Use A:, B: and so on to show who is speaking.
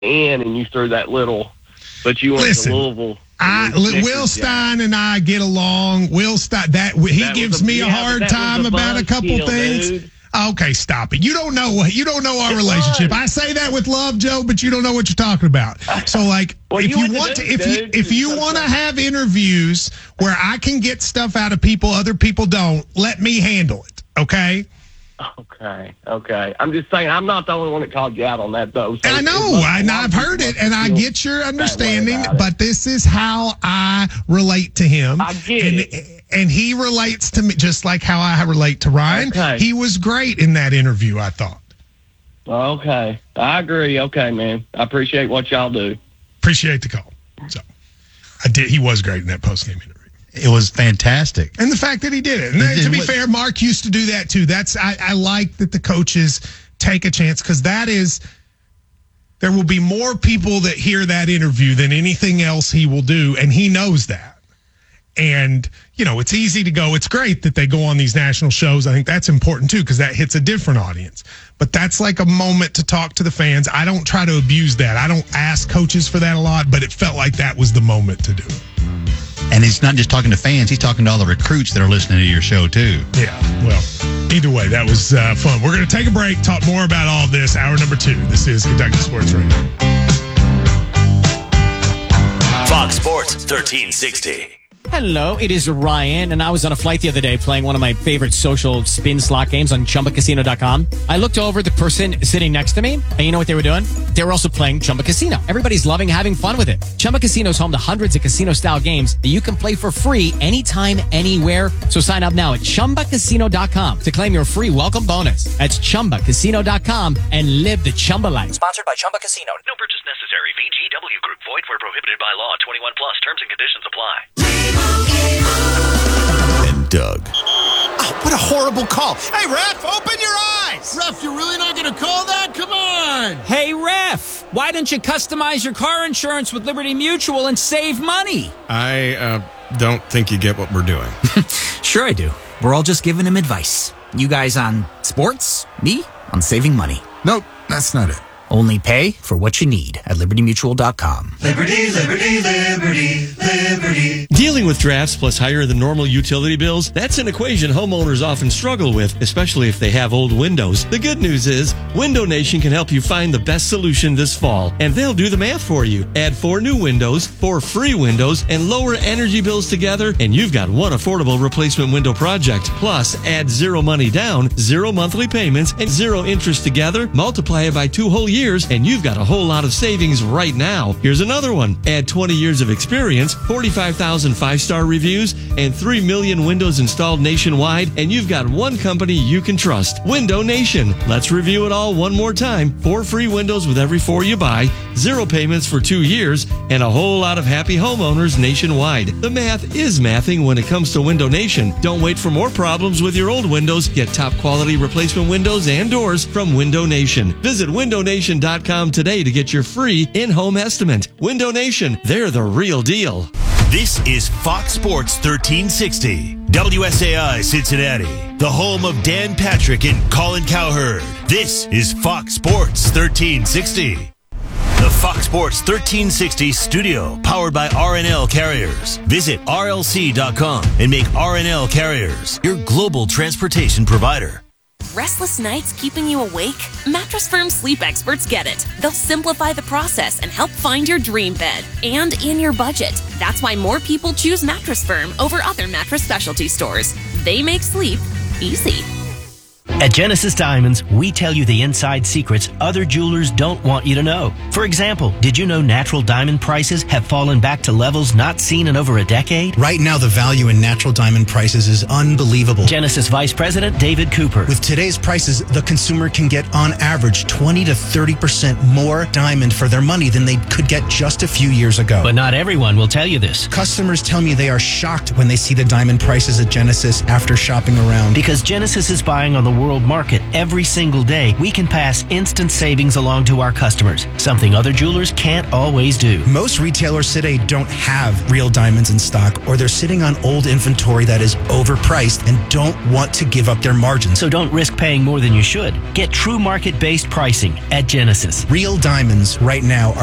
A: in and you threw that little, but you went to Louisville.
B: Will Stein and I get along. Will Stein, he gives me a hard time about a couple things. Dude. Okay, stop it. You don't know our relationship. I say that with love, Joe, but you don't know what you're talking about. So, like, if you want to have interviews where I can get stuff out of people other people don't, let me handle it. Okay.
A: Okay. I'm just saying, I'm not the only one that called you out on that, though. So
B: I know, I've heard it, and I get your understanding, but this is how I relate to him.
A: I get it.
B: And he relates to me just like how I relate to Ryan.
A: Okay.
B: He was great in that interview, I thought.
A: Okay. I agree. Okay, man. I appreciate what y'all do.
B: Appreciate the call. So, I did. He was great in that post-game interview.
C: It was fantastic.
B: And the fact that he did it. And to be fair, Mark used to do that too. I like that the coaches take a chance, because there will be more people that hear that interview than anything else he will do, and he knows that. And, it's easy to go, it's great that they go on these national shows. I think that's important too, because that hits a different audience. But that's like a moment to talk to the fans. I don't try to abuse that. I don't ask coaches for that a lot, but it felt like that was the moment to do it.
C: And he's not just talking to fans, he's talking to all the recruits that are listening to your show, too.
B: Yeah, well, either way, that was fun. We're going to take a break, talk more about all this. Hour number 2. This is Kentucky Sports Radio.
D: Fox Sports 1360.
E: Hello, it is Ryan, and I was on a flight the other day playing one of my favorite social spin slot games on ChumbaCasino.com. I looked over at the person sitting next to me, and you know what they were doing? They were also playing Chumba Casino. Everybody's loving having fun with it. Chumba Casino is home to hundreds of casino-style games that you can play for free anytime, anywhere. So sign up now at ChumbaCasino.com to claim your free welcome bonus. That's ChumbaCasino.com and live the Chumba life.
D: Sponsored by Chumba Casino. No purchase necessary. VGW Group. Void where prohibited by law. 21 plus. Terms and conditions apply. And Doug.
F: Oh, what a horrible call. Hey, ref, open your eyes. Ref, you're really not going to call that? Come on.
G: Hey, ref, why don't you customize your car insurance with Liberty Mutual and save money?
H: I don't think you get what we're doing.
G: Sure I do. We're all just giving him advice. You guys on sports, me on saving money.
H: Nope, that's not it.
G: Only pay for what you need at LibertyMutual.com.
I: Liberty, liberty, liberty, liberty.
J: Dealing with drafts plus higher than normal utility bills, that's an equation homeowners often struggle with, especially if they have old windows. The good news is, Window Nation can help you find the best solution this fall, and they'll do the math for you. Add 4 new windows, 4 free windows, and lower energy bills together, and you've got one affordable replacement window project. Plus, add 0 money down, 0 monthly payments, and 0 interest together. Multiply it by 2 whole years, and you've got a whole lot of savings right now. Here's another one. Add 20 years of experience, 45,000 5-star reviews, and 3 million windows installed nationwide, and you've got one company you can trust. Window Nation. Let's review it all one more time. 4 free windows with every 4 you buy, 0 payments for 2 years, and a whole lot of happy homeowners nationwide. The math is mathing when it comes to Window Nation. Don't wait for more problems with your old windows. Get top quality replacement windows and doors from Window Nation. Visit windownation.com today to get your free in-home estimate. Window Nation, they're the real deal.
D: This is Fox Sports 1360. WSAI Cincinnati, the home of Dan Patrick and Colin Cowherd. This is Fox Sports 1360. The Fox Sports 1360 studio, powered by RNL Carriers. Visit RLC.com and make RNL Carriers your global transportation provider.
K: Restless nights keeping you awake? Mattress Firm sleep experts get it. They'll simplify the process and help find your dream bed, and in your budget. That's why more people choose Mattress Firm over other mattress specialty stores. They make sleep easy.
L: At Genesis Diamonds, we tell you the inside secrets other jewelers don't want you to know. For example, did you know natural diamond prices have fallen back to levels not seen in over a decade?
M: Right now, the value in natural diamond prices is unbelievable.
L: Genesis Vice President David Cooper.
M: With today's prices, the consumer can get on average 20 to 30% more diamond for their money than they could get just a few years ago.
L: But not everyone will tell you this.
M: Customers tell me they are shocked when they see the diamond prices at Genesis after shopping around.
L: Because Genesis is buying on the world market every single day, we can pass instant savings along to our customers, something other jewelers can't always do.
M: Most retailers today don't have real diamonds in stock, or they're sitting on old inventory that is overpriced and don't want to give up their margins.
L: So don't risk paying more than you should. Get true market-based pricing at Genesis.
M: Real diamonds right now are